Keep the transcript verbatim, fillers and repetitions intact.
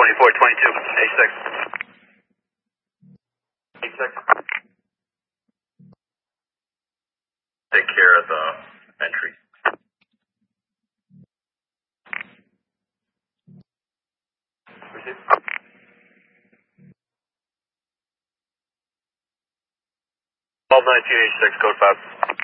twenty-four twenty-two, A six. A six. Take care of the entry. Receive. twelve nineteen H six, code five.